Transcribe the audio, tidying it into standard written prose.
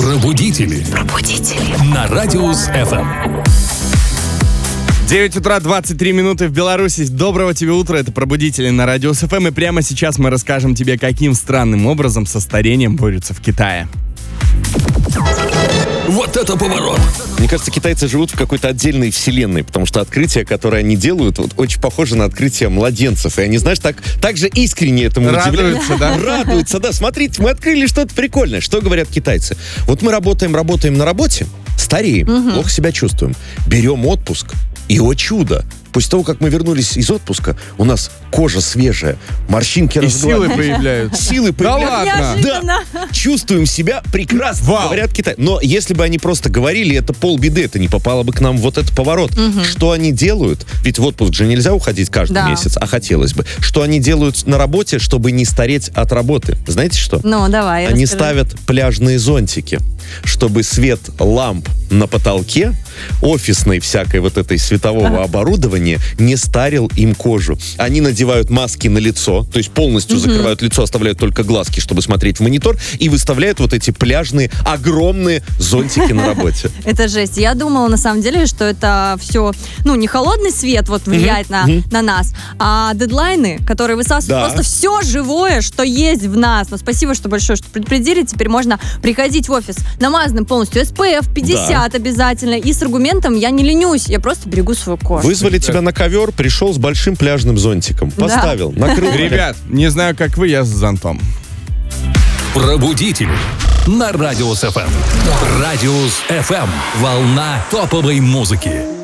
Пробудители. На Радиус ФМ. 9 утра, 23 минуты в Беларуси. Доброго тебе утра, это Пробудители на Радиус ФМ. И прямо сейчас мы расскажем тебе, каким странным образом со старением борются в Китае. Вот это поворот! Мне кажется, китайцы живут в какой-то отдельной вселенной, потому что открытия, которые они делают, вот, очень похожи на открытия младенцев. И они, знаешь, так же искренне этому радуются, да? Радуются, да. Смотрите, мы открыли что-то прикольное. Что говорят китайцы? Вот мы работаем на работе, стареем, плохо себя чувствуем. Берем отпуск, и, о чудо, после того, как мы вернулись из отпуска, у нас кожа свежая, морщинки силы появляются. Силы появляются. Да ладно? Да, чувствуем себя прекрасно, говорят Китай. Но если бы они просто говорили, это полбеды, это не попало бы к нам вот этот поворот. Что они делают? Ведь в отпуск же нельзя уходить каждый месяц, а хотелось бы. Что они делают на работе, чтобы не стареть от работы? Знаете что? Ну, давай, Они ставят пляжные зонтики, чтобы свет ламп на потолке, офисной всякой вот этой светового оборудования не старил им кожу. Они надевают маски на лицо, то есть полностью закрывают лицо, оставляют только глазки, чтобы смотреть в монитор, и выставляют вот эти пляжные, огромные зонтики на работе. Это жесть. Я думала, на самом деле, что это все, не холодный свет вот влияет на нас, а дедлайны, которые высасывают просто все живое, что есть в нас. Но спасибо, что большое, что предупредили. Теперь можно приходить в офис намазанным полностью SPF 50 обязательно. И с аргументом я не ленюсь, я просто берегу свою кожу. Вызвали тебя на ковер, пришел с большим пляжным зонтиком. Поставил, накрыл. Ребят, не знаю, как вы, я с зонтом. Пробудители на Радиус ФМ. Радиус ФМ. Волна топовой музыки.